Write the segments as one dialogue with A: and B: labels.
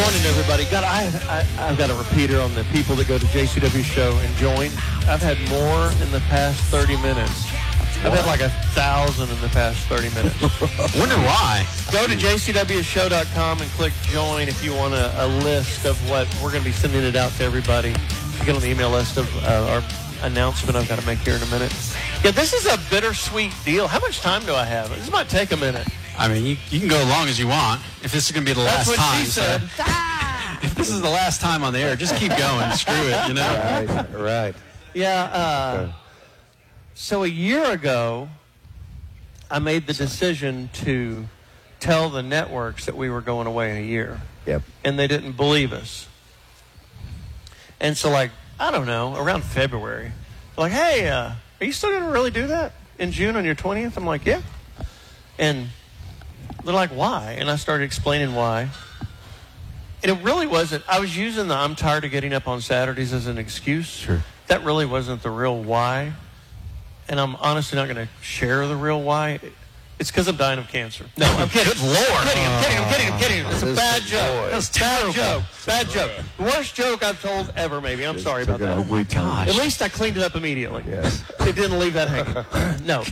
A: Morning, everybody. I've got a repeater on the people that go to JCW show and join. I've had more in the past 30 minutes. I've had like 1,000 in the past 30 minutes.
B: Wonder why.
A: Go to jcwshow.com and click join if you want a list of what we're going to be sending it out to everybody. You get on the email list of our announcement I've got to make here in a minute. Yeah, this is a bittersweet deal. How much time do I have? This might take a minute.
B: I mean, you can go as long as you want. If this is going to be the last time.
A: That's what she said.
B: If this is the last time on the air, just keep going. Screw it, you know?
C: Right.
A: Yeah, so a year ago, I made the decision to tell the networks that we were going away in a year.
C: Yep.
A: And they didn't believe us. And so, I don't know, around February, they're like, hey, are you still going to really do that in June on your 20th? I'm like, yeah. And they're like, why? And I started explaining why. And it really wasn't. I was using the I'm tired of getting up on Saturdays as an excuse.
C: Sure.
A: That really wasn't the real why. And I'm honestly not going to share the real why. It's because I'm dying of cancer. No, I'm kidding.
B: Good Lord.
A: I'm kidding. It's a bad joke.
B: That's terrible.
A: Bad joke. The worst joke I've told ever, maybe. I'm sorry about that.
C: Oh, my gosh.
A: At least I cleaned it up immediately.
C: Yes.
A: It didn't leave that hanging. No.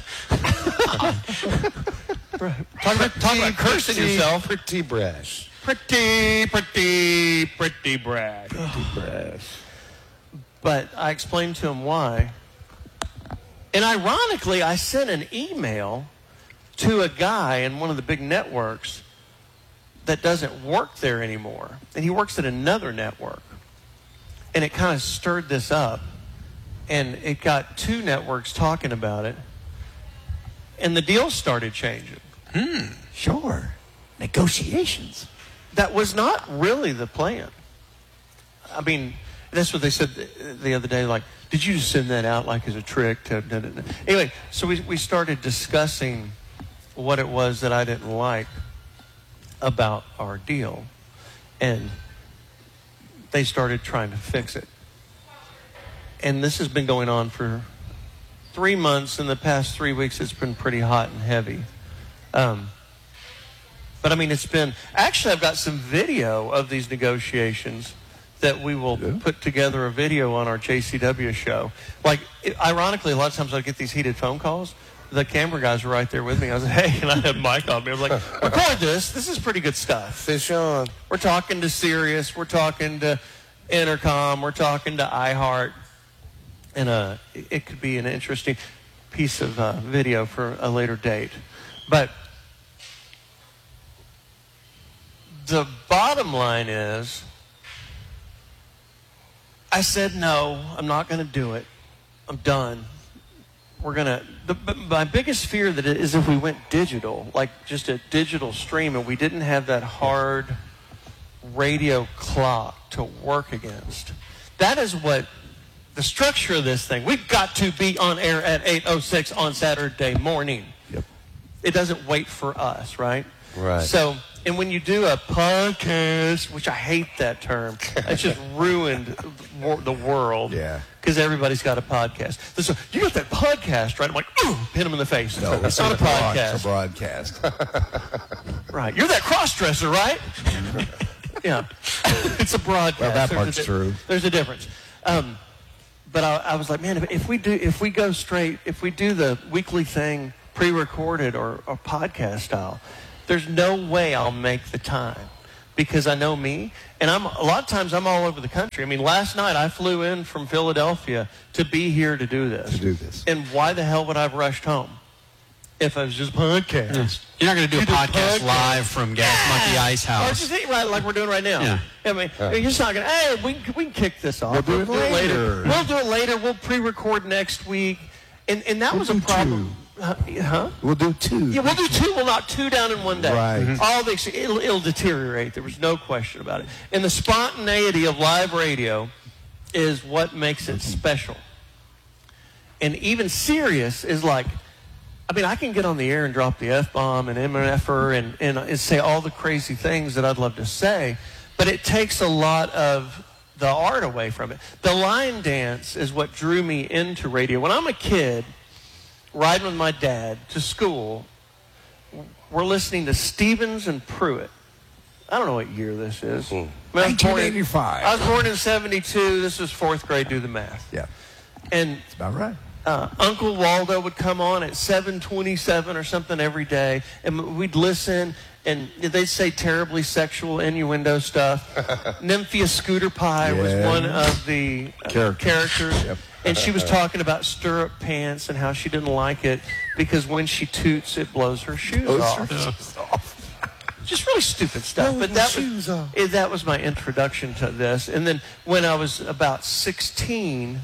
A: Talk about cursing yourself.
C: Pretty brash.
A: Pretty brash. But I explained to him why. And ironically, I sent an email to a guy in one of the big networks that doesn't work there anymore. And he works at another network. And it kind of stirred this up. And it got two networks talking about it. And the deal started changing.
C: Sure. Negotiations.
A: That was not really the plan. I mean, that's what they said the other day. Like, did you just send that out like as a trick? Anyway, so we started discussing what it was that I didn't like about our deal. And they started trying to fix it. And this has been going on for 3 months. In the past 3 weeks, it's been pretty hot and heavy. But I mean, it's been, actually I've got some video of these negotiations that we will put together a video on our JCW show. Like, ironically, a lot of times I get these heated phone calls. The camera guys were right there with me. I was like, hey, and I had Mike on me. I was like, record this. This is pretty good stuff.
C: Fish on.
A: We're talking to Sirius. We're talking to Intercom. We're talking to iHeart. And it could be an interesting piece of video for a later date. But the bottom line is, I said, no, I'm not going to do it. I'm done. My biggest fear that is if we went digital, like just a digital stream, and we didn't have that hard radio clock to work against. That is what the structure of this thing. We've got to be on air at 8:06 on Saturday morning.
C: Yep.
A: It doesn't wait for us, right?
C: Right.
A: So, and when you do a podcast, which I hate that term, it's just ruined the world.
C: Yeah.
A: Because everybody's got a podcast. So, you got that podcast, right? I'm like, ooh, hit him in the face.
C: No,
A: it's not a podcast.
C: It's a broadcast.
A: Right. You're that cross-dresser, right? Yeah. It's a broadcast.
C: Well, that part's true.
A: There's a difference. But I was like, man, if we do the weekly thing pre-recorded or podcast style, there's no way I'll make the time because I know me. And a lot of times I'm all over the country. I mean, last night I flew in from Philadelphia to be here to do this. And why the hell would I have rushed home if I was just podcast?
B: You're not going to do a podcast live from Gas Monkey Ice House.
A: Or just right like we're doing right now.
B: Yeah.
A: I mean, you're just not going to, hey, we can kick this off.
C: We'll do it later.
A: We'll do it later. We'll pre-record next week. And that was a problem. Huh?
C: We'll do 2.
A: Yeah, we'll do 2. We'll knock 2 down in one day.
C: Right.
A: It'll deteriorate. There was no question about it. And the spontaneity of live radio is what makes it special. And even Sirius is like, I mean, I can get on the air and drop the F-bomb and MFer and say all the crazy things that I'd love to say, but it takes a lot of the art away from it. The line dance is what drew me into radio. When I'm a kid, riding with my dad to school, we're listening to Stevens and Pruitt I don't know what year this is. I mean,
C: 1985.
A: I was born in 72. This was 4th grade. Do the math.
C: Yeah,
A: And
C: that's about right.
A: Uncle Waldo would come on at 7:27 or something every day, and we'd listen, and they'd say terribly sexual innuendo stuff. Nymphia Scooter Pie was
C: Yeah.
A: one of the characters.
C: Yep.
A: And she was talking about stirrup pants and how she didn't like it because when she toots, it blows her shoes off. Just really stupid stuff. But that was my introduction to this. And then when I was about 15,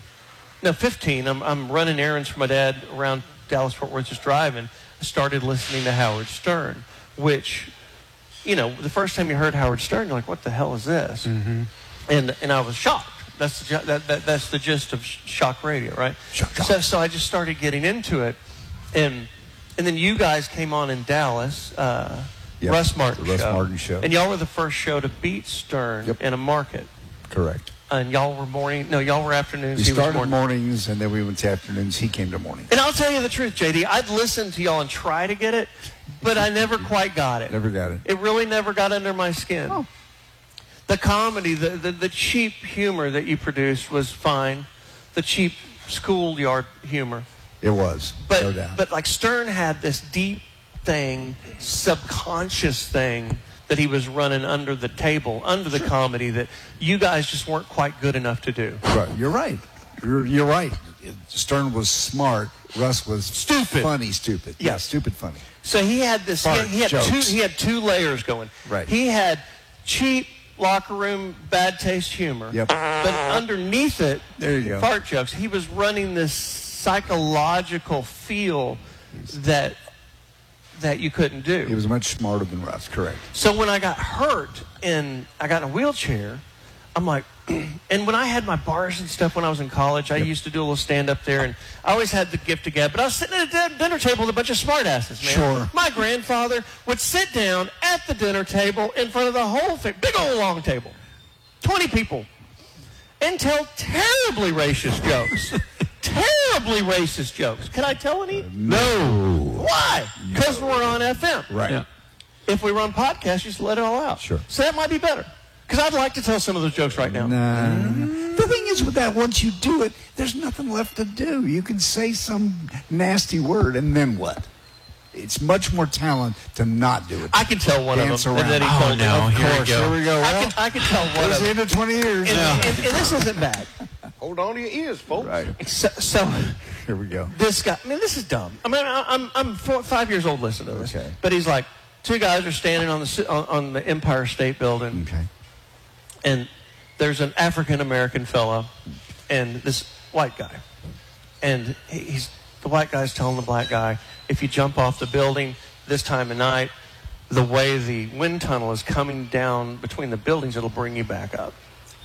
A: I'm running errands for my dad around Dallas-Fort Worth, just driving. I started listening to Howard Stern, which, the first time you heard Howard Stern, you're like, what the hell is this? Mm-hmm. And I was shocked. That's the gist of shock radio, right?
C: Shock.
A: So I just started getting into it. And then you guys came on in Dallas,
C: Yep.
A: Russ Martin
C: The Russ Martin Show.
A: And y'all were the first show to beat Stern in a market.
C: Correct.
A: And y'all were afternoons.
C: We
A: he was
C: started mornings, and then we went to afternoons. He came to morning.
A: And I'll tell you the truth, JD. I'd listen to y'all and try to get it, but I never quite got it.
C: Never got it.
A: It really never got under my skin.
C: Oh.
A: The comedy, the cheap humor that you produced was fine. The cheap schoolyard humor.
C: It was, no doubt.
A: But like Stern had this deep thing, subconscious thing that he was running under the table, under the comedy that you guys just weren't quite good enough to do.
C: Right. You're right. You're right. Stern was smart. Russ was
A: Stupid.
C: Funny, stupid.
A: Yeah.
C: Stupid, funny.
A: So he had this.
C: Fart
A: He had
C: jokes.
A: two layers going.
C: Right.
A: He had cheap locker room bad taste humor.
C: Yep.
A: But underneath it,
C: There you go.
A: fart jokes. He was running this psychological feel that you couldn't do.
C: He was much smarter than Russ. Correct.
A: So when I got hurt and I got in a wheelchair, I'm like, and when I had my bars and stuff when I was in college, I used to do a little stand-up there, and I always had the gift of gab, but I was sitting at a dinner table with a bunch of smartasses, man.
C: Sure.
A: My grandfather would sit down at the dinner table in front of the whole thing, big old long table, 20 people, and tell terribly racist jokes. Terribly racist jokes. Can I tell any?
C: No.
A: Why? Because we're on FM.
C: Right.
B: Yeah.
A: If we run podcasts, just let it all out.
C: Sure.
A: So that might be better. Because I'd like to tell some of those jokes right now.
C: Nah. The thing is with that, once you do it, there's nothing left to do. You can say some nasty word, and then what? It's much more talent to not do it.
A: I can tell one
C: Dance
A: of them. And then he
C: around.
A: told me.
B: no.
C: Of
B: Here we
C: course.
B: go.
C: Here we go. Well,
A: I can tell one
C: it's
A: of
C: the
A: them.
C: end of 20 years.
A: And this isn't bad.
D: Hold on to your ears, folks.
C: Right.
A: So
C: Here we go.
A: this guy, I mean, this is dumb. I mean, I'm 5 years old listening to this.
C: Okay.
A: But he's like, two guys are standing on the Empire State Building.
C: Okay.
A: And there's an African-American fella and this white guy. And the white guy's telling the black guy, if you jump off the building this time of night, the way the wind tunnel is coming down between the buildings, it'll bring you back up.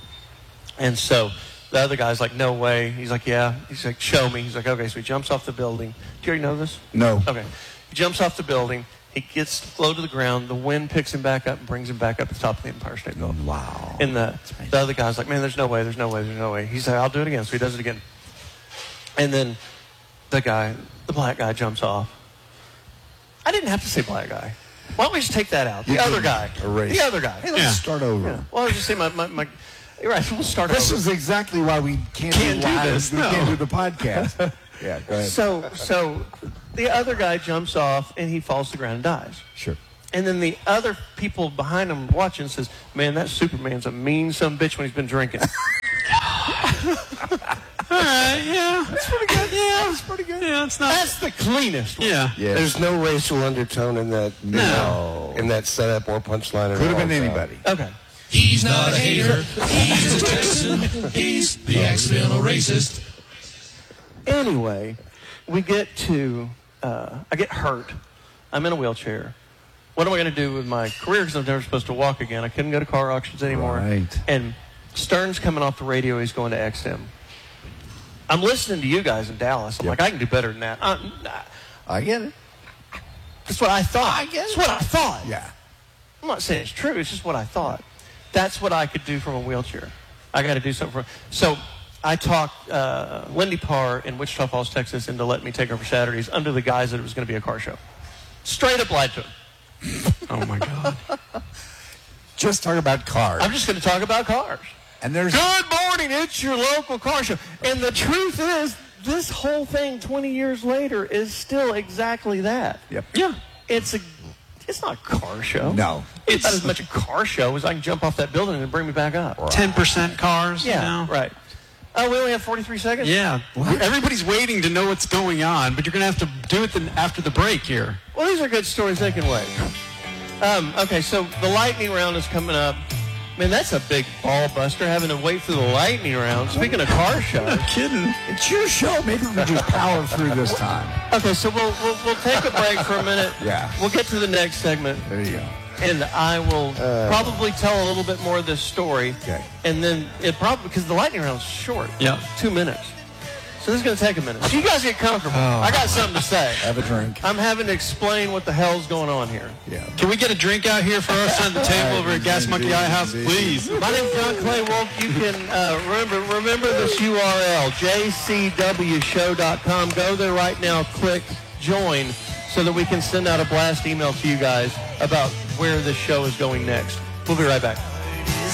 A: And so the other guy's like, no way. He's like, yeah. He's like, show me. He's like, okay. So he jumps off the building. Do you already know this?
C: No.
A: Okay. He jumps off the building. He gets low to the ground. The wind picks him back up and brings him back up to the top of the Empire State Building.
C: Wow.
A: And the other guy's like, man, there's no way. He's like, I'll do it again. So he does it again. And then the black guy jumps off. I didn't have to say black guy. Why don't we just take that out? The other guy.
C: Erase.
A: The other guy.
C: Hey, let's start over.
A: Yeah. Well, I was just saying my you're right. We'll start
C: This
A: over.
C: is exactly why we can't do live.
B: this,
C: We
B: no.
C: can't do the podcast. Yeah, go ahead.
A: So the other guy jumps off and he falls to the ground and dies.
C: Sure.
A: And then the other people behind him watching says, man, that Superman's a mean son of a bitch when he's been drinking.
B: Yeah.
C: That's pretty good. Yeah, that's pretty good.
B: Yeah, it's not.
A: That's the cleanest one.
B: Yeah.
C: Yes.
D: There's no racial undertone in that.
B: No.
D: In that setup or punchline.
C: Could have been anybody.
A: Okay.
E: He's not a hater. He's a Texan. He's the accidental racist.
A: Anyway, we get to, I get hurt. I'm in a wheelchair. What am I going to do with my career? Because I'm never supposed to walk again. I couldn't go to car auctions anymore.
C: Right.
A: And Stern's coming off the radio. He's going to XM. I'm listening to you guys in Dallas. I'm
C: Yep.
A: like, I can do better than that.
C: I get it.
A: That's what I thought. That's what I thought.
C: Yeah.
A: I'm not saying it's true. It's just what I thought. That's what I could do from a wheelchair. I got to do something. So I talked Lindy Parr in Wichita Falls, Texas, into letting me take over Saturdays under the guise that it was going to be a car show. Straight up lied to him.
B: Oh my God.
C: just talk about cars.
A: I'm just going to talk about cars.
C: And there's
A: Good morning, it's your local car show. And the truth is, this whole thing 20 years later is still exactly that.
C: Yep.
B: Yeah.
A: It's not a car show.
C: No.
A: It's not as much a car show as I can jump off that building and bring me back up.
B: 10% cars.
A: Yeah,
B: You know?
A: right. Oh, we only have 43 seconds?
B: Yeah. Everybody's waiting to know what's going on, but you're going to have to do it after the break here.
A: Well, these are good stories. They can wait. Okay, so the lightning round is coming up. Man, that's a big ball buster, having to wait for the lightning round. Speaking of car shows.
B: Kidding.
C: It's your show. Maybe we can just power through this time.
A: Okay, so we'll take a break for a minute.
C: Yeah.
A: We'll get to the next segment.
C: There you go.
A: And I will probably tell a little bit more of this story.
C: Okay.
A: And then it probably, because the lightning round's short.
B: Yeah.
A: 2 minutes. So this is going to take a minute. So you guys get comfortable. I got something to say.
C: Have a drink.
A: I'm having to explain what the hell's going on here.
C: Yeah.
B: Can we get a drink out here for us at the table over at Gas Monkey Eye House, please?
A: My name's John Clay Wolf. You can remember this URL, jcwshow.com. Go there right now. Click join so that we can send out a blast email to you guys about where this show is going next. We'll be right back.